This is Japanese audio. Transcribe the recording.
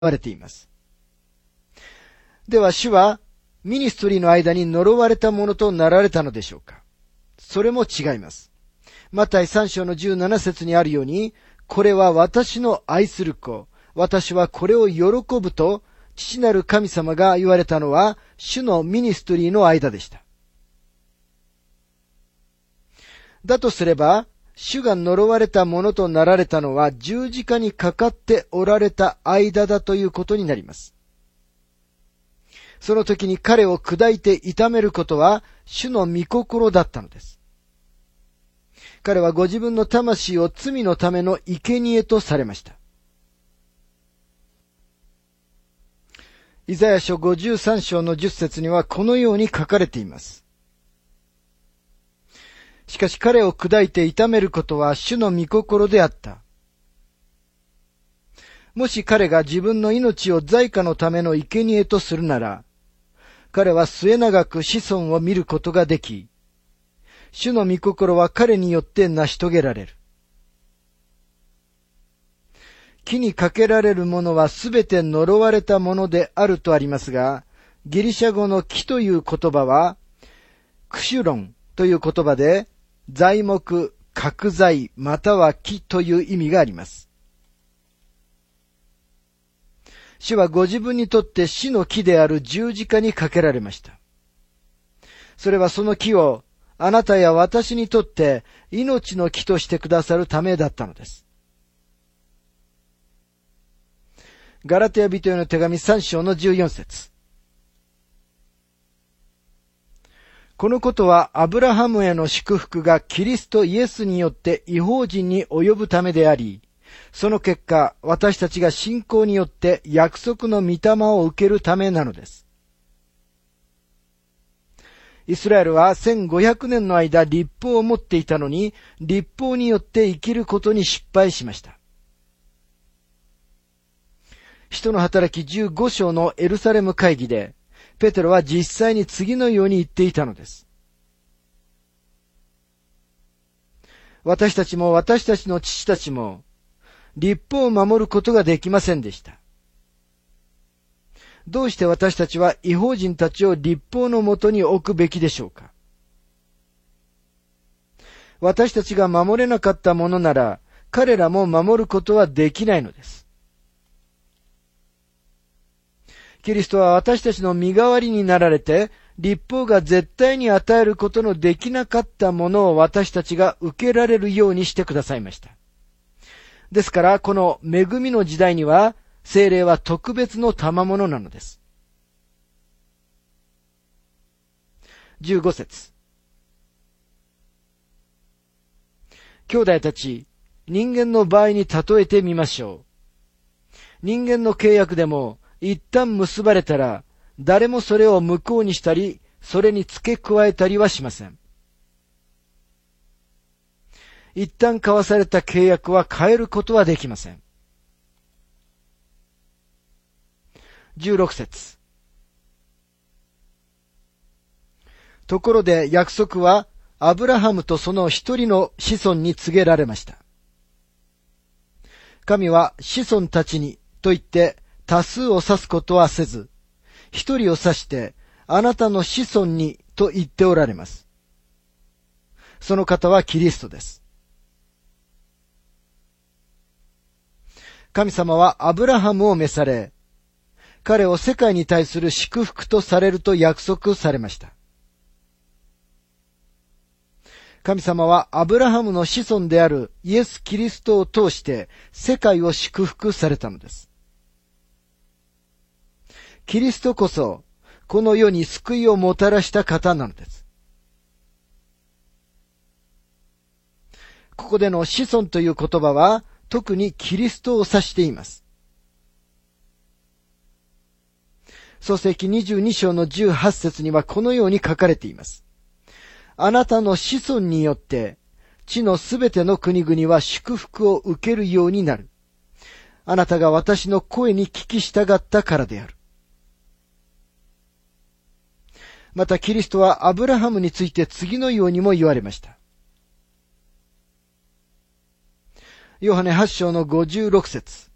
われています。では主はミニストリーの間に呪われたものとなられたのでしょうか。それも違います。マタイ3章の17節にあるように、これは私の愛する子、私はこれを喜ぶと父なる神様が言われたのは主のミニストリーの間でした。だとすれば、主が呪われたものとなられたのは十字架にかかっておられた間だということになります。その時に彼を砕いて痛めることは主の御心だったのです。彼はご自分の魂を罪のための生贄とされました。イザヤ書53章の10節にはこのように書かれています。しかし彼を砕いて痛めることは主の御心であった。もし彼が自分の命を罪過のための生贄とするなら、彼は末永く子孫を見ることができ、主の御心は彼によって成し遂げられる。木にかけられるものはすべて呪われたものであるとありますが、ギリシャ語の木という言葉は、クシュロンという言葉で、材木、角材、または木という意味があります。主はご自分にとって死の木である十字架にかけられました。それはその木をあなたや私にとって命の木としてくださるためだったのです。ガラテヤ人への手紙3章の14節。このことはアブラハムへの祝福がキリストイエスによって異邦人に及ぶためであり、その結果、私たちが信仰によって約束の御霊を受けるためなのです。イスラエルは1500年の間律法を持っていたのに、律法によって生きることに失敗しました。使徒の働き15章のエルサレム会議で、ペテロは実際に次のように言っていたのです。私たちも私たちの父たちも、律法を守ることができませんでした。どうして私たちは異邦人たちを律法のもとに置くべきでしょうか。私たちが守れなかったものなら、彼らも守ることはできないのです。キリストは私たちの身代わりになられて、律法が絶対に与えることのできなかったものを私たちが受けられるようにしてくださいました。ですから、この恵みの時代には、聖霊は特別の賜物なのです。15節。兄弟たち、人間の場合に例えてみましょう。人間の契約でも、一旦結ばれたら、誰もそれを無効にしたり、それに付け加えたりはしません。一旦交わされた契約は変えることはできません。16節。ところで約束はアブラハムとその一人の子孫に告げられました。神は子孫たちにと言って多数を指すことはせず、一人を指してあなたの子孫にと言っておられます。その方はキリストです。神様はアブラハムを召され、彼を世界に対する祝福とされると約束されました。神様はアブラハムの子孫であるイエス・キリストを通して世界を祝福されたのです。キリストこそこの世に救いをもたらした方なのです。ここでの子孫という言葉は特にキリストを指しています。創世記22章の18節にはこのように書かれています。あなたの子孫によって地のすべての国々は祝福を受けるようになる。あなたが私の声に聞き従ったからである。またキリストはアブラハムについて次のようにも言われました。ヨハネ8章の56節。